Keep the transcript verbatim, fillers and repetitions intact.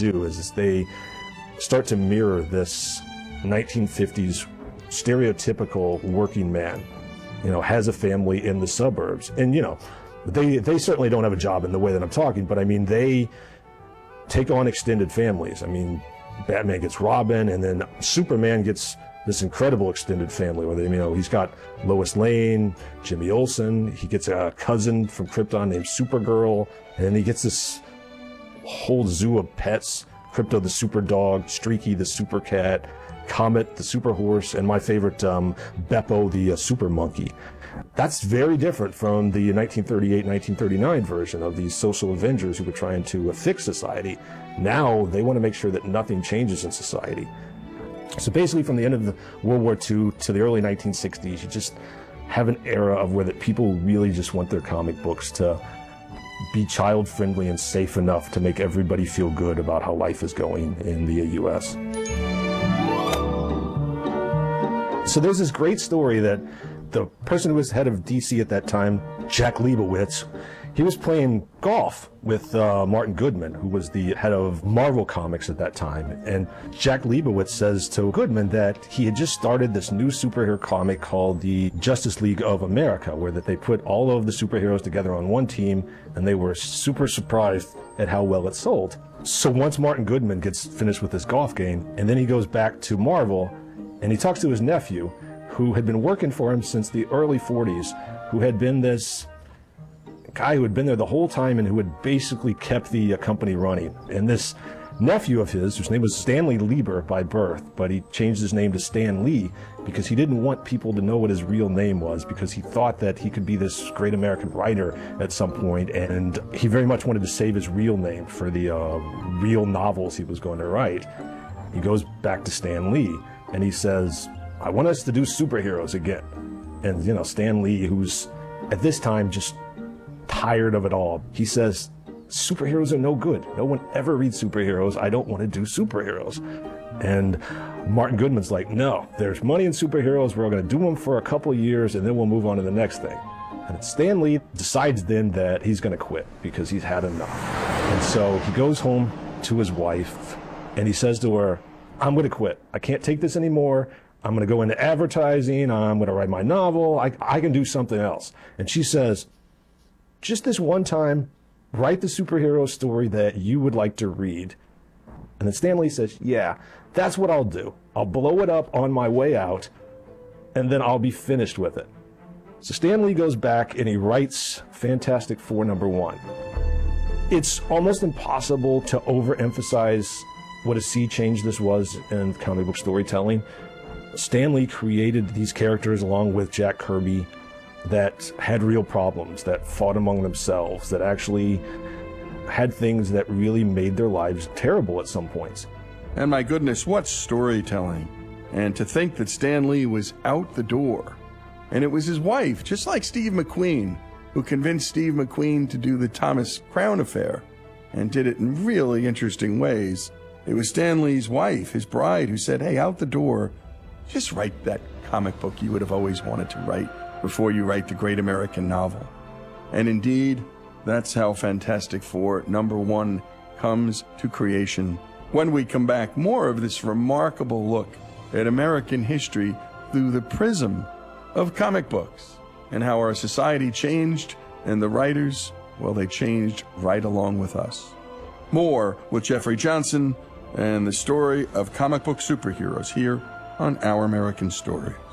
do is, is they start to mirror this nineteen fifties stereotypical working man, you know, has a family in the suburbs. And, you know, they, they certainly don't have a job in the way that I'm talking, but I mean, they take on extended families. I mean, Batman gets Robin, and then Superman gets this incredible extended family where they, you know, he's got Lois Lane, Jimmy Olsen, he gets a cousin from Krypton named Supergirl, and then he gets this whole zoo of pets, Krypto the super dog, Streaky the super cat, Comet the super horse, and my favorite, um, Beppo the uh, super monkey. That's very different from the nineteen thirty-eight nineteen thirty-nine version of these social avengers who were trying to uh, fix society. Now they want to make sure that nothing changes in society. So basically from the end of the World War Two to the early nineteen sixties, you just have an era of where that people really just want their comic books to be child-friendly and safe enough to make everybody feel good about how life is going in the U S. So there's this great story that the person who was head of D C at that time, Jack Leibowitz, he was playing golf with uh, Martin Goodman, who was the head of Marvel Comics at that time. And Jack Leibowitz says to Goodman that he had just started this new superhero comic called the Justice League of America, where that they put all of the superheroes together on one team, and they were super surprised at how well it sold. So once Martin Goodman gets finished with this golf game, and then he goes back to Marvel, and he talks to his nephew, who had been working for him since the early forties, who had been this guy who had been there the whole time and who had basically kept the uh, company running. And this nephew of his, whose name was Stanley Lieber by birth, but he changed his name to Stan Lee because he didn't want people to know what his real name was, because he thought that he could be this great American writer at some point, and he very much wanted to save his real name for the uh, real novels he was going to write. He goes back to Stan Lee and he says, I want us to do superheroes again. And, you know, Stan Lee, who's at this time just tired of it all, he says, superheroes are no good. No one ever reads superheroes. I don't want to do superheroes. And Martin Goodman's like, no, there's money in superheroes. We're going to do them for a couple of years, and then we'll move on to the next thing. And Stan Lee decides then that he's going to quit because he's had enough. And so he goes home to his wife, and he says to her, I'm going to quit. I can't take this anymore. I'm going to go into advertising. I'm going to write my novel. I, I can do something else. And she says, just this one time, write the superhero story that you would like to read. And then Stan Lee says, yeah, that's what I'll do. I'll blow it up on my way out, and then I'll be finished with it. So Stan Lee goes back and he writes Fantastic Four number one. It's almost impossible to overemphasize what a sea change this was in comic book storytelling. Stan Lee created these characters along with Jack Kirby that had real problems, that fought among themselves, that actually had things that really made their lives terrible at some points. And my goodness, what storytelling. And to think that Stan Lee was out the door. And it was his wife, just like Steve McQueen, who convinced Steve McQueen to do the Thomas Crown Affair, and did it in really interesting ways. It was Stan Lee's wife, his bride, who said, hey, out the door, just write that comic book you would have always wanted to write before you write the great American novel. And indeed, that's how Fantastic Four number one comes to creation. When we come back, more of this remarkable look at American history through the prism of comic books, and how our society changed, and the writers, well, they changed right along with us. More with Jeffrey Johnson and the story of comic book superheroes here on Our American Stories.